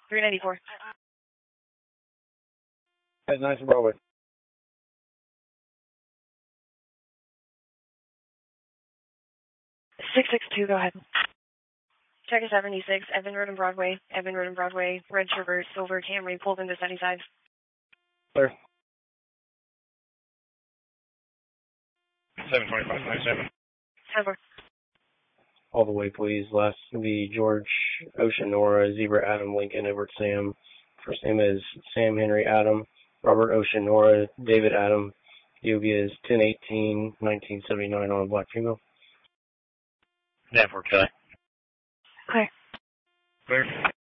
394. That's nice and Broadway. 662, go ahead. Checker 76, Evan Road and Broadway, Red Sherbert, Silver Camry, pulled into Sunnyside. Clear. 725-97. 10-4. All the way, please. Last the George, Ocean, Nora, Zebra, Adam, Lincoln, Edward, Sam. First name is Sam, Henry, Adam, Robert, Ocean, Nora, David, Adam. DOB is 10/18/1979 on a black female. Network, Kelly. Clear. Clear.